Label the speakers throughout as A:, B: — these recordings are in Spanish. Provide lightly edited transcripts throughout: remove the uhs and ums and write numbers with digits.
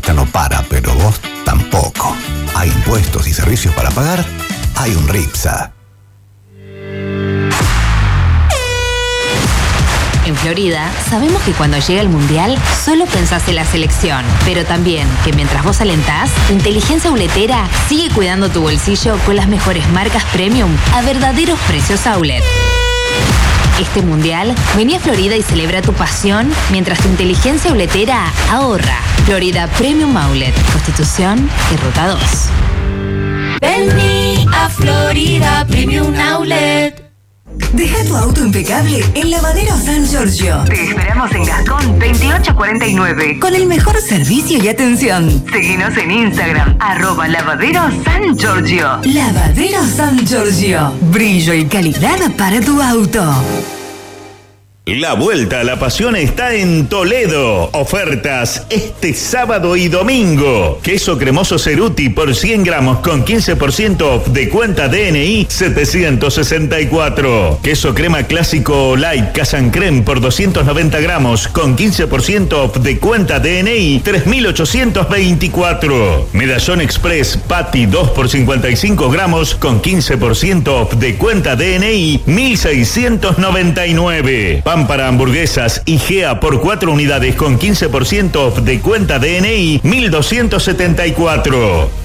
A: pesca no para, pero vos tampoco. Hay impuestos y servicios para pagar. Hay un RIPSA.
B: En Florida, sabemos que cuando llega el Mundial, solo pensás en la selección. Pero también que mientras vos alentás, tu inteligencia uletera sigue cuidando tu bolsillo con las mejores marcas premium a verdaderos precios outlet. Este Mundial, vení a Florida y celebra tu pasión mientras tu inteligencia uletera ahorra. Florida Premium Outlet, Constitución y Ruta 2.
C: Vení a Florida Premium Outlet.
D: Deja tu auto impecable en Lavadero San Giorgio.
E: Te esperamos en Gascón 2849.
D: Con el mejor servicio y atención.
E: Seguinos en Instagram, @Lavadero San Giorgio.
D: Lavadero San Giorgio. Brillo y calidad para tu auto.
F: La vuelta a la pasión está en Toledo. Ofertas este sábado y domingo. Queso cremoso Ceruti por 100 gramos con 15% off de cuenta DNI 764. Queso crema clásico light Casan Creme por 290 gramos con 15% off de cuenta DNI 3824. Medallón Express Patty 2 por 55 gramos con 15% off de cuenta DNI 1699. Pan para hamburguesas IGEA por 4 unidades con 15% off de cuenta DNI 1274.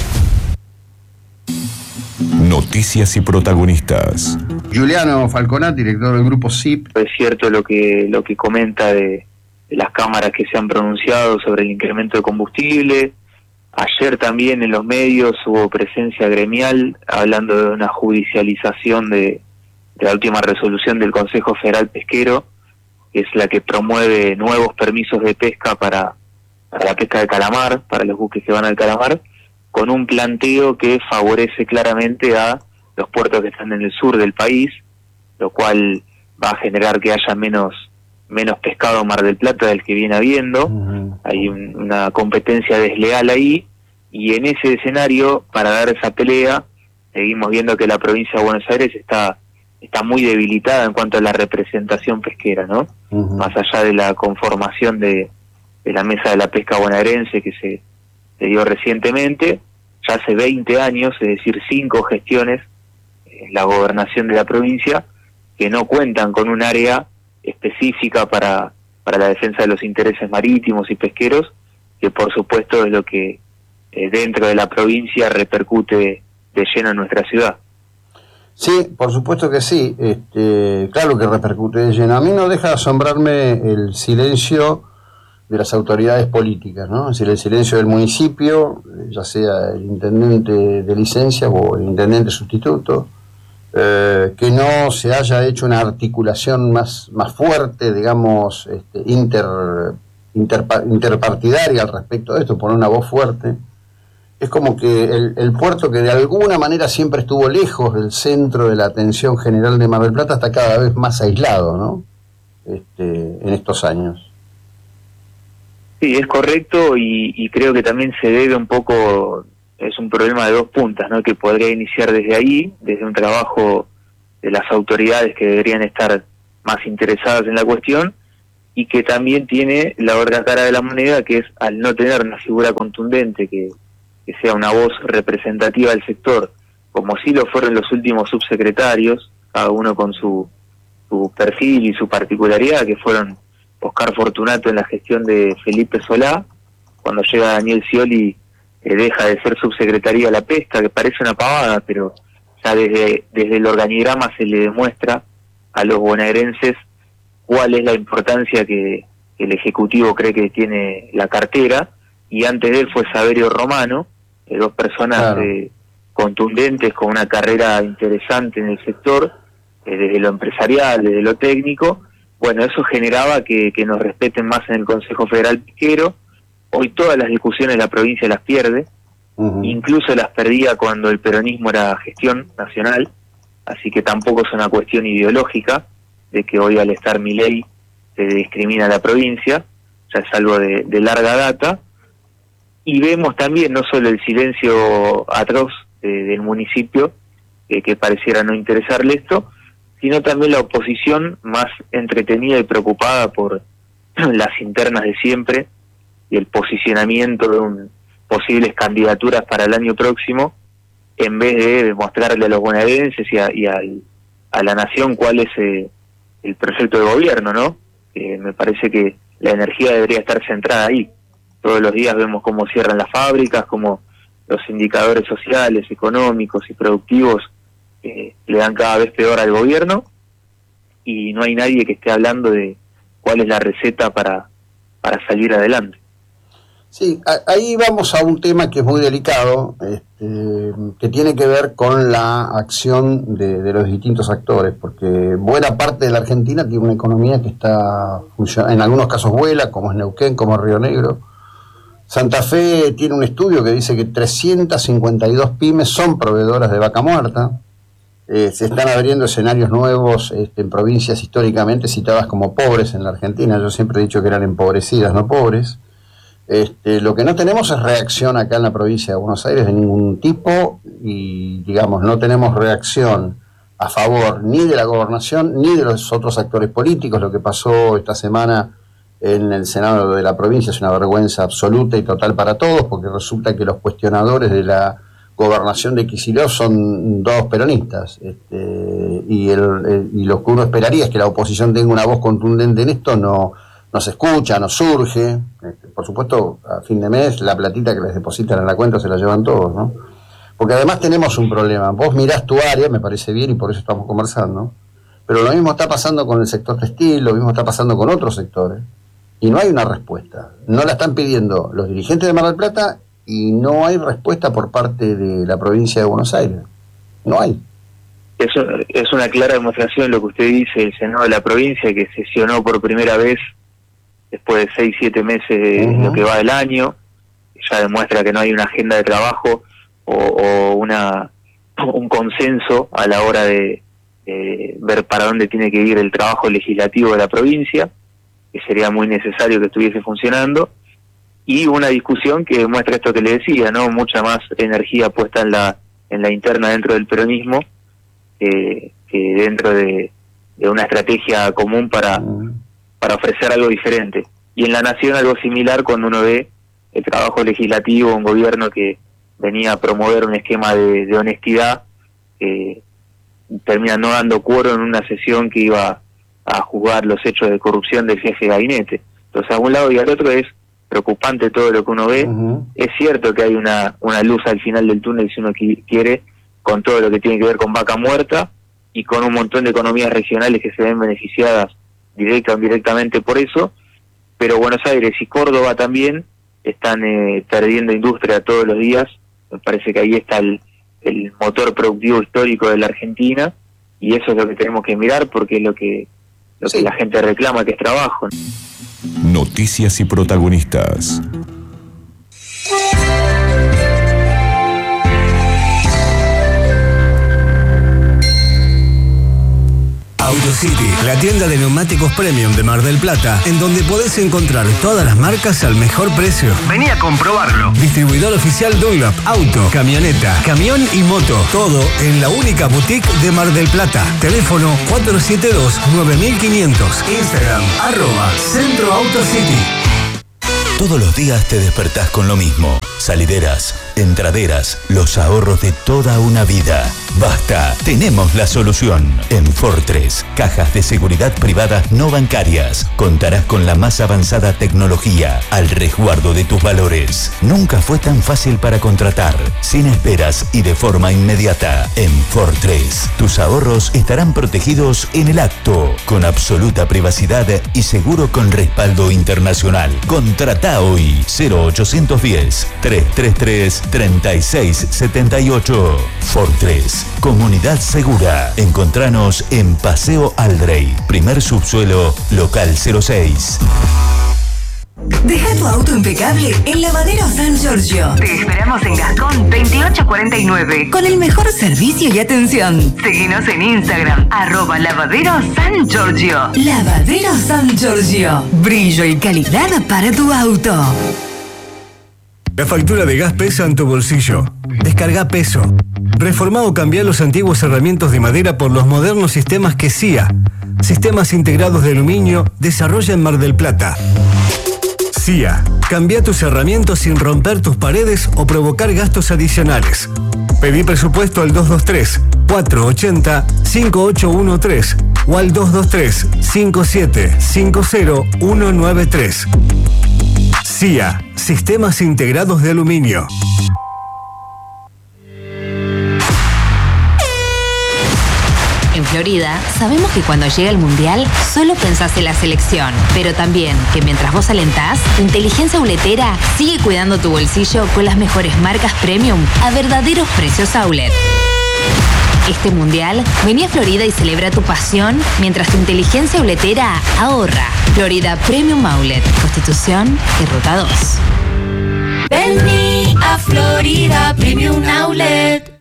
G: Noticias y protagonistas.
H: Giuliano Falconati, director del grupo SIP.
I: Es cierto lo que comenta de las cámaras que se han pronunciado sobre el incremento de combustible. Ayer también en los medios hubo presencia gremial hablando de una judicialización de la última resolución del Consejo Federal Pesquero, que es la que promueve nuevos permisos de pesca para la pesca de calamar, para los buques que van al calamar, con un planteo que favorece claramente a los puertos que están en el sur del país, lo cual va a generar que haya menos pescado en Mar del Plata del que viene habiendo. Hay una competencia desleal ahí, y en ese escenario, para dar esa pelea, seguimos viendo que la provincia de Buenos Aires está muy debilitada en cuanto a la representación pesquera, ¿no? Más allá de la conformación de la Mesa de la Pesca Bonaerense que se dio recientemente, ya hace 20 años, es decir, 5 gestiones en la gobernación de la provincia, que no cuentan con un área específica para la defensa de los intereses marítimos y pesqueros, que por supuesto es lo que dentro de la provincia repercute de lleno en nuestra ciudad.
H: Sí, por supuesto que sí. Claro que repercute de lleno. A mí no deja de asombrarme el silencio de las autoridades políticas, ¿no? Es decir, el silencio del municipio, ya sea el intendente de licencia o el intendente sustituto, que no se haya hecho una articulación más fuerte, digamos, interpartidaria al respecto de esto, poner una voz fuerte. Es como que el puerto, que de alguna manera siempre estuvo lejos del centro de la atención general de Mar del Plata, está cada vez más aislado, ¿no? En estos años.
I: Sí, es correcto, y creo que también se debe un poco, es un problema de dos puntas, ¿no? Que podría iniciar desde ahí, desde un trabajo de las autoridades que deberían estar más interesadas en la cuestión, y que también tiene la otra cara de la moneda, que es al no tener una figura contundente que sea una voz representativa del sector, como sí lo fueron los últimos subsecretarios, cada uno con su perfil y su particularidad, que fueron Oscar Fortunato en la gestión de Felipe Solá. Cuando llega Daniel Scioli, deja de ser subsecretaría de la pesca, que parece una pavada, pero ya desde el organigrama se le demuestra a los bonaerenses cuál es la importancia que el Ejecutivo cree que tiene la cartera, y antes de él fue Saverio Romano, dos personas
H: claro,
I: contundentes, con una carrera interesante en el sector, desde lo empresarial, desde lo técnico. Bueno, eso generaba que nos respeten más en el Consejo Federal Pesquero. Hoy todas las discusiones la provincia las pierde, incluso las perdía cuando el peronismo era gestión nacional, así que tampoco es una cuestión ideológica de que hoy al estar Milei se discrimina a la provincia, ya es algo de larga data. Y vemos también no solo el silencio atroz del municipio, que pareciera no interesarle esto, sino también la oposición más entretenida y preocupada por las internas de siempre, el posicionamiento de posibles candidaturas para el año próximo, en vez de demostrarle a los bonaerenses y a la nación cuál es el proyecto de gobierno, ¿no? Me parece que la energía debería estar centrada ahí. Todos los días vemos cómo cierran las fábricas, cómo los indicadores sociales, económicos y productivos le dan cada vez peor al gobierno, y no hay nadie que esté hablando de cuál es la receta para salir adelante.
H: Sí, ahí vamos a un tema que es muy delicado, que tiene que ver con la acción de los distintos actores, porque buena parte de la Argentina tiene una economía que está funcionando, en algunos casos vuela, como es Neuquén, como es Río Negro. Santa Fe tiene un estudio que dice que 352 pymes son proveedoras de vaca muerta. Se están abriendo escenarios nuevos en provincias históricamente citadas como pobres en la Argentina. Yo siempre he dicho que eran empobrecidas, no pobres. Lo que no tenemos es reacción acá en la provincia de Buenos Aires de ningún tipo, y digamos no tenemos reacción a favor ni de la gobernación ni de los otros actores políticos. Lo que pasó esta semana en el Senado de la provincia es una vergüenza absoluta y total para todos, porque resulta que los cuestionadores de la gobernación de Kicillof son dos peronistas, y lo que uno esperaría es que la oposición tenga una voz contundente en esto. No se escucha, no surge. Por supuesto, a fin de mes la platita que les depositan en la cuenta se la llevan todos, ¿no? Porque además tenemos un problema. Vos mirás tu área, me parece bien, y por eso estamos conversando, pero lo mismo está pasando con el sector textil, lo mismo está pasando con otros sectores, y no hay una respuesta. No la están pidiendo los dirigentes de Mar del Plata, y no hay respuesta por parte de la provincia de Buenos Aires. No hay.
I: Eso es una clara demostración lo que usted dice, el Senado de la provincia, que sesionó por primera vez después de 6-7 meses de lo que va del año. Ya demuestra que no hay una agenda de trabajo o un consenso a la hora de ver para dónde tiene que ir el trabajo legislativo de la provincia, que sería muy necesario que estuviese funcionando, y una discusión que demuestra esto que le decía, ¿no? Mucha más energía puesta en la interna dentro del peronismo que dentro de una estrategia común para ofrecer algo diferente. Y en la nación algo similar cuando uno ve el trabajo legislativo, un gobierno que venía a promover un esquema de honestidad, que termina no dando quórum en una sesión que iba a juzgar los hechos de corrupción del jefe de gabinete. Entonces, a un lado y al otro es preocupante todo lo que uno ve. Es cierto que hay una luz al final del túnel, si uno quiere, con todo lo que tiene que ver con vaca muerta y con un montón de economías regionales que se ven beneficiadas directa o indirectamente por eso, pero Buenos Aires y Córdoba también están perdiendo industria todos los días. Me parece que ahí está el motor productivo histórico de la Argentina, y eso es lo que tenemos que mirar, porque es lo que la gente reclama, que es trabajo.
G: Noticias y protagonistas.
J: AutoCity, la tienda de neumáticos premium de Mar del Plata, en donde podés encontrar todas las marcas al mejor precio. Vení a comprobarlo. Distribuidor oficial Dunlop, auto, camioneta, camión y moto. Todo en la única boutique de Mar del Plata. Teléfono 472-9500. Instagram, @Centro AutoCity.
A: Todos los días te despertás con lo mismo. Salideras, entraderas, los ahorros de toda una vida. Basta, tenemos la solución. En Fortress, cajas de seguridad privadas no bancarias. Contarás con la más avanzada tecnología al resguardo de tus valores. Nunca fue tan fácil para contratar, sin esperas y de forma inmediata. En Fortress, tus ahorros estarán protegidos en el acto, con absoluta privacidad y seguro con respaldo internacional. Contrata hoy 0810-333-3678. Fortress, comunidad segura. Encontranos en Paseo Aldrey, primer subsuelo, local 06.
D: Deja tu auto impecable en Lavadero San Giorgio.
E: Te esperamos en Gascón 2849.
D: Con el mejor servicio y atención.
E: Seguinos en Instagram, @Lavadero San Giorgio.
D: Lavadero San Giorgio. Brillo y calidad para tu auto.
J: La factura de gas pesa en tu bolsillo. Descarga Peso. Reformá o cambiá los antiguos herramientas de madera por los modernos sistemas que CIA, Sistemas Integrados de Aluminio, desarrolla en Mar del Plata. CIA. Cambia tus herramientas sin romper tus paredes o provocar gastos adicionales. Pedí presupuesto al 223-480-5813 o al 223-5750-193. CIA, Sistemas Integrados de Aluminio.
B: En Florida, sabemos que cuando llega el Mundial, solo pensás en la selección, pero también que mientras vos alentás, tu inteligencia uletera sigue cuidando tu bolsillo con las mejores marcas premium a verdaderos precios outlet. Este Mundial, vení a Florida y celebra tu pasión mientras tu inteligencia uletera ahorra. Florida Premium Outlet, Constitución y Ruta 2.
C: Vení a Florida Premium Outlet.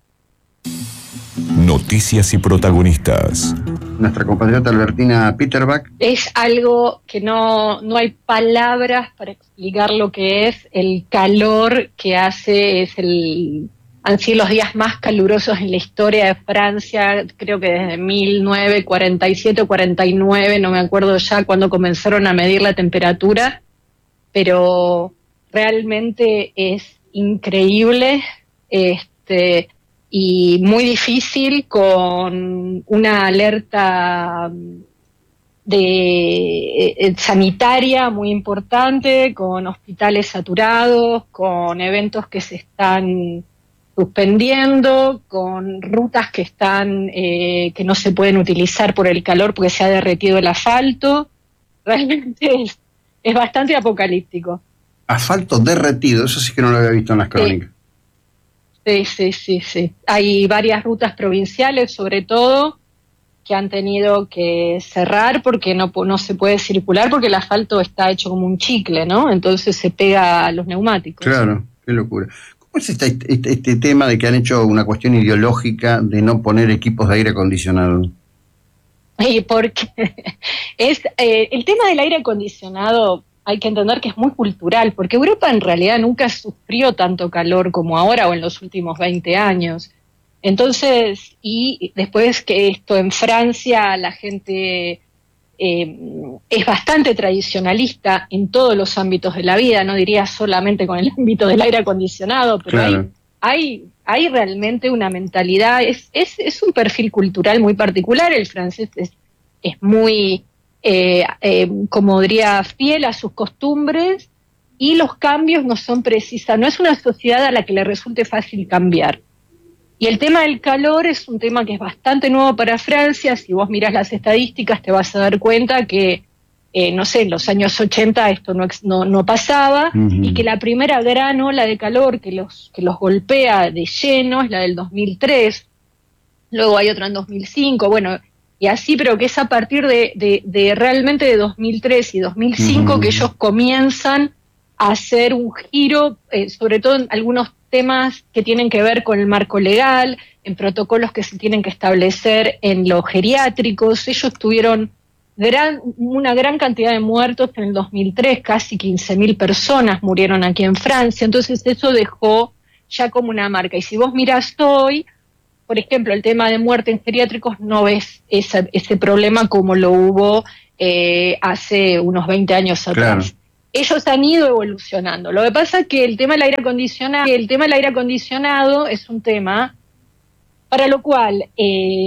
G: Noticias y protagonistas.
H: Nuestra compatriota Albertina Peterbach.
K: Es algo que no hay palabras para explicar lo que es. El calor que hace han sido los días más calurosos en la historia de Francia, creo que desde 1947 o 49, no me acuerdo ya cuándo comenzaron a medir la temperatura, pero realmente es increíble, y muy difícil, con una alerta sanitaria muy importante, con hospitales saturados, con eventos que se están suspendiendo, con rutas que que no se pueden utilizar por el calor porque se ha derretido el asfalto. Realmente es bastante apocalíptico.
H: Asfalto derretido, eso sí que no lo había visto en las crónicas.
K: Sí. Hay varias rutas provinciales, sobre todo, que han tenido que cerrar porque no se puede circular porque el asfalto está hecho como un chicle, ¿no? Entonces se pega a los neumáticos.
H: Claro, qué locura. ¿Cómo es este tema de que han hecho una cuestión ideológica de no poner equipos de aire acondicionado?
K: Porque el tema del aire acondicionado, hay que entender que es muy cultural, porque Europa en realidad nunca sufrió tanto calor como ahora o en los últimos 20 años. Entonces, y después que esto en Francia la gente es bastante tradicionalista en todos los ámbitos de la vida, no diría solamente con el ámbito del aire acondicionado, pero claro, hay realmente una mentalidad, es un perfil cultural muy particular. El francés es muy, como diría, fiel a sus costumbres, y los cambios no son precisas, no es una sociedad a la que le resulte fácil cambiar. Y el tema del calor es un tema que es bastante nuevo para Francia. Si vos mirás las estadísticas te vas a dar cuenta que, no sé, en los años 80 esto no pasaba, y que la primera gran ola de calor que los golpea de lleno es la del 2003, luego hay otra en 2005, bueno, y así, pero que es a partir de realmente de 2003 y 2005 que ellos comienzan a hacer un giro, sobre todo en algunos temas que tienen que ver con el marco legal, en protocolos que se tienen que establecer en los geriátricos. Ellos tuvieron una gran cantidad de muertos en el 2003, casi 15.000 personas murieron aquí en Francia, entonces eso dejó ya como una marca. Y si vos mirás hoy, por ejemplo, el tema de muerte en geriátricos, no ves ese problema como lo hubo hace unos 20 años atrás. Claro. Ellos han ido evolucionando. Lo que pasa es que el tema del aire acondicionado es un tema para lo cual